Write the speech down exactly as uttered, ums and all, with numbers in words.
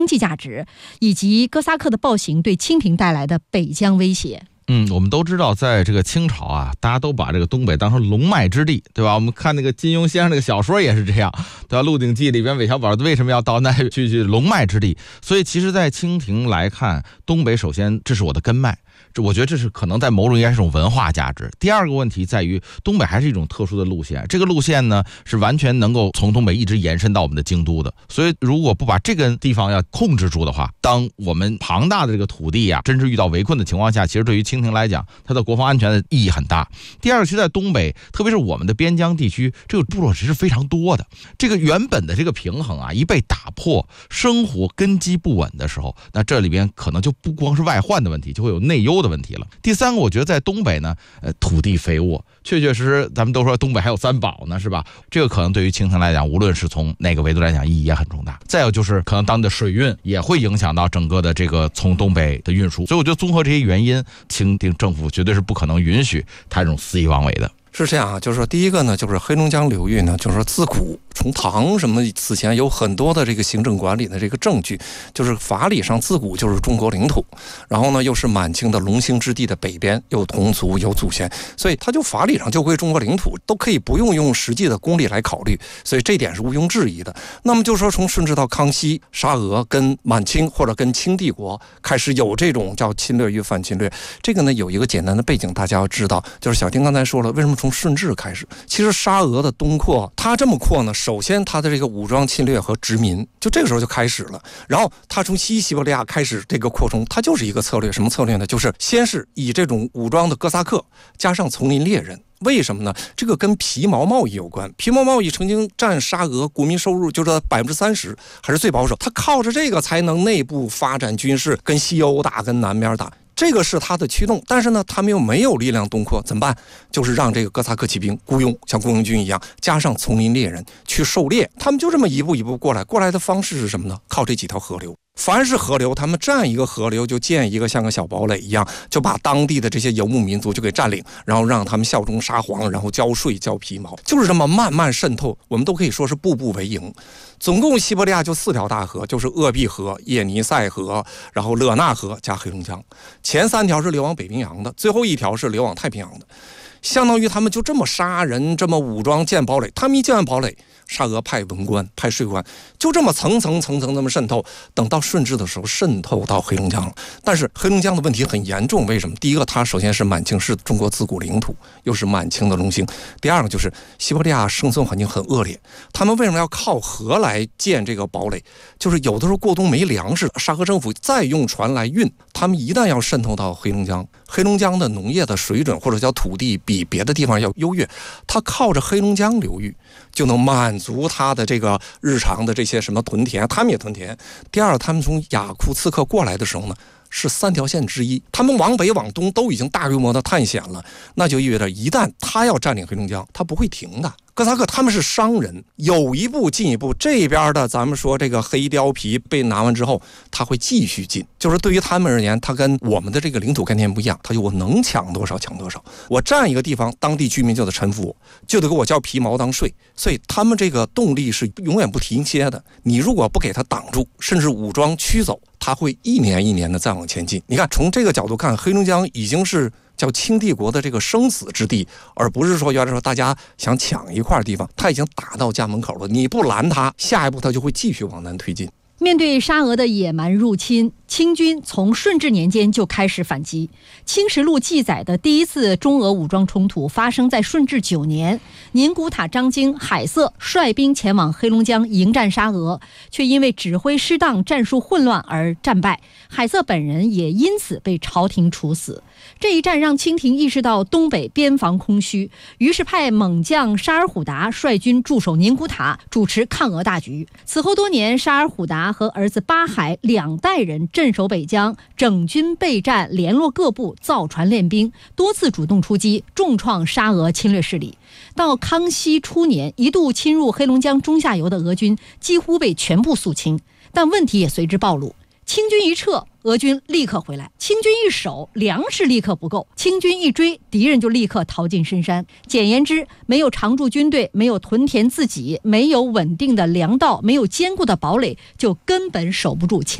经济价值，以及哥萨克的暴行对清廷带来的北疆威胁。 嗯，我们都知道，在这个清朝啊，大家都把这个东北当成龙脉之地，对吧？我们看那个金庸先生那个小说也是这样，对吧？《鹿鼎记》里边韦小宝为什么要到那去去龙脉之地？所以其实，在清廷来看，东北首先这是我的根脉。这我觉得这是可能在某种应该是一种文化价值。第二个问题在于，东北还是一种特殊的路线，这个路线呢是完全能够从东北一直延伸到我们的京都的。所以如果不把这个地方要控制住的话，当我们庞大的这个土地啊，真是遇到围困的情况下，其实对于清廷来讲，它的国防安全的意义很大。第二个，其实在东北，特别是我们的边疆地区，这个部落其实非常多的，这个原本的这个平衡啊，一被打破，生活根基不稳的时候，那这里边可能就不光是外患的问题，就会有内忧的问题了。第三个，我觉得在东北呢，呃，土地肥沃，确确实实，咱们都说东北还有三宝呢，是吧？这个可能对于清廷来讲，无论是从哪个维度来讲，意义也很重大。再有就是，可能当地的水运也会影响到整个的这个从东北的运输。所以我觉得综合这些原因，清廷政府绝对是不可能允许他这种肆意妄为的。 是这样啊，就是说第一个呢，就是黑龙江流域呢，就是说自古从唐什么此前有很多的这个行政管理的这个证据，就是法理上自古就是中国领土，然后呢又是满清的龙兴之地的北边，有同族有祖先，所以它就法理上就归中国领土，都可以不用用实际的功力来考虑，所以这点是毋庸置疑的。那么就是说从顺治到康熙，沙俄跟满清或者跟清帝国开始有这种叫侵略与反侵略，这个呢有一个简单的背景大家要知道，就是小丁刚才说了，为什么从顺治开始，其实沙俄的东扩，它这么扩呢，首先它的这个武装侵略和殖民，就这个时候就开始了。然后它从西西伯利亚开始这个扩充，它就是一个策略，什么策略呢？就是先是以这种武装的哥萨克加上丛林猎人。为什么呢？这个跟皮毛贸易有关。皮毛贸易曾经占沙俄国民收入就是百分之三十，还是最保守。它靠着这个才能内部发展军事，跟西欧打，跟南边打。这个是他的驱动，但是呢，他们又没有力量东扩，怎么办？就是让这个哥萨克骑兵雇佣，像雇佣军一样，加上丛林猎人去狩猎，他们就这么一步一步过来。过来的方式是什么呢？靠这几条河流。凡是河流，他们占一个河流就建一个像个小堡垒一样，就把当地的这些游牧民族就给占领，然后让他们效忠沙皇，然后交税交皮毛，就是这么慢慢渗透。我们都可以说是步步为营。总共西伯利亚就四条大河，就是鄂毕河、叶尼塞河，然后勒纳河加黑龙江。前三条是流往北冰洋的，最后一条是流往太平洋的。相当于他们就这么杀人，这么武装建堡垒。他们一建完堡垒，沙俄派文官派税官，就这么层层层层这么渗透。等到顺治的时候，渗透到黑龙江了。但是黑龙江的问题很严重，为什么？第一个，它首先是满清是中国自古领土，又是满清的龙兴。第二个就是西伯利亚生存环境很恶劣，他们为什么要靠河来建这个堡垒？就是有的时候过冬没粮食，沙俄政府再用船来运，他们一旦要渗透到黑龙江，黑龙江的农业的水准或者叫土地比别的地方要优越，它靠着黑龙江流域就能满足它的这个日常的这些什么屯田，他们也屯田。第二，他们从雅库茨克过来的时候呢，是三条线之一，他们往北往东都已经大规模的探险了，那就意味着一旦他要占领黑龙江，他不会停的。哥萨克他们是商人，有一步进一步，这边的咱们说这个黑貂皮被拿完之后，他会继续进，就是对于他们而言，他跟我们的这个领土概念不一样，他就我能抢多少抢多少，我占一个地方，当地居民就得臣服我，就得给我交皮毛当税，所以他们这个动力是永远不停歇的。你如果不给他挡住，甚至武装驱走，他会一年一年的再往前进。你看，从这个角度看，黑龙江已经是叫清帝国的这个生死之地，而不是说原来说大家想抢一块地方，他已经打到家门口了，你不拦他，下一步他就会继续往南推进。 面对沙俄的野蛮入侵，清军从顺治年间就开始反击。清实录记载的第一次中俄武装冲突发生在顺治九年，宁古塔张经、海瑟率兵前往黑龙江迎战沙俄，却因为指挥失当、战术混乱而战败，海瑟本人也因此被朝廷处死。这一战让清廷意识到东北边防空虚，于是派猛将沙尔虎达率军驻守宁古塔，主持抗俄大局。此后多年，沙尔虎达和儿子巴海两代人镇守北疆，整军备战，联络各部，造船练兵，多次主动出击，重创沙俄侵略势力。到康熙初年，一度侵入黑龙江中下游的俄军几乎被全部肃清，但问题也随之暴露。清军一撤，俄军立刻回来；清军一守，粮食立刻不够；清军一追，敌人就立刻逃进深山。简言之，没有常驻军队，没有屯田自给，没有稳定的粮道，没有坚固的堡垒，就根本守不住